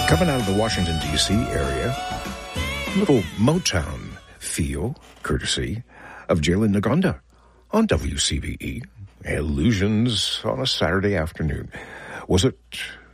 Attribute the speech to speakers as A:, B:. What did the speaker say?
A: Coming out of the Washington, D.C. area, a little Motown feel, courtesy of Jalen Nagonda on WCBE. Illusions on a Saturday afternoon. Was it